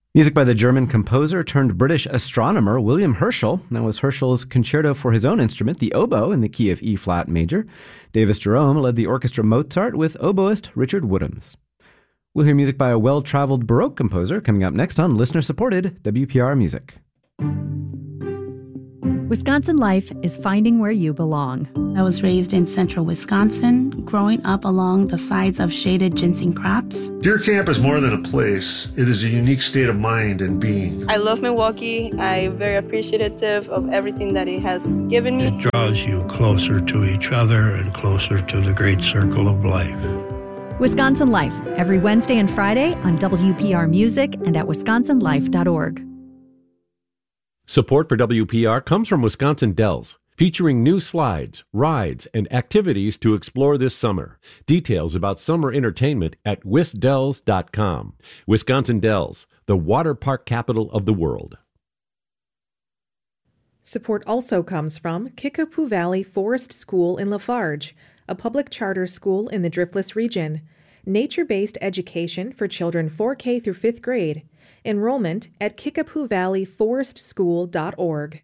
Music by the German composer turned British astronomer William Herschel. That was Herschel's concerto for his own instrument, the oboe, in the key of E-flat major. Davis Jerome led the orchestra Mozart with oboist Richard Woodhams. We'll hear music by a well-traveled Baroque composer coming up next on listener-supported WPR Music. Wisconsin Life is finding where you belong. I was raised in central Wisconsin, growing up along the sides of shaded ginseng crops. Deer Camp is more than a place. It is a unique state of mind and being. I love Milwaukee. I'm very appreciative of everything that it has given me. It draws you closer to each other and closer to the great circle of life. Wisconsin Life, every Wednesday and Friday on WPR Music and at wisconsinlife.org. Support for WPR comes from Wisconsin Dells, featuring new slides, rides, and activities to explore this summer. Details about summer entertainment at wisdells.com. Wisconsin Dells, the water park capital of the world. Support also comes from Kickapoo Valley Forest School in Lafarge, a public charter school in the Driftless region. Nature-based education for children 4K through 5th grade. Enrollment at kickapoovalleyforestschool.org.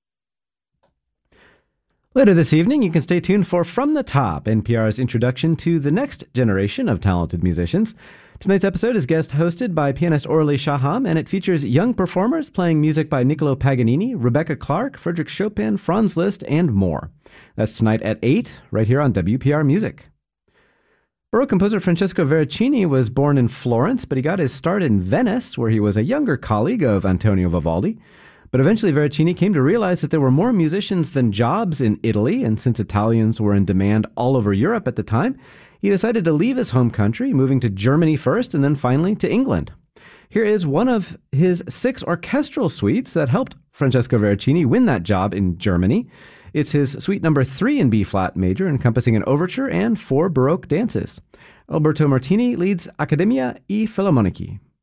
Later this evening, you can stay tuned for From the Top, NPR's introduction to the next generation of talented musicians. Tonight's episode is guest hosted by pianist Orly Shaham, and it features young performers playing music by Niccolo Paganini, Rebecca Clark, Frederick Chopin, Franz Liszt, and more. That's tonight at 8, right here on WPR Music. Baroque composer Francesco Veracini was born in Florence, but he got his start in Venice, where he was a younger colleague of Antonio Vivaldi. But eventually Veracini came to realize that there were more musicians than jobs in Italy, and since Italians were in demand all over Europe at the time, he decided to leave his home country, moving to Germany first and then finally to England. Here is one of his 6 orchestral suites that helped Francesco Veracini win that job in Germany. It's his suite number 3 in B-flat major, encompassing an overture and 4 Baroque dances. Alberto Martini leads Accademia e Filarmonici.